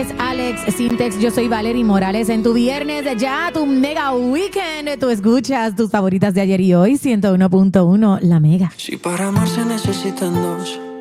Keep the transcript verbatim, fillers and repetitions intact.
es Alex Sintex, yo soy Valerie Morales. En tu viernes ya, tu mega weekend, tú escuchas tus favoritas de ayer y hoy, ciento uno punto uno La Mega. Si para amar se necesitan dos,